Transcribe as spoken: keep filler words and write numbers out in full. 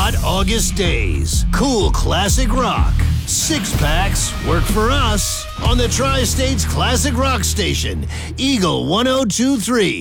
hot August days. Cool classic rock. Six packs work for us on the Tri-States Classic Rock Station, Eagle one oh two three.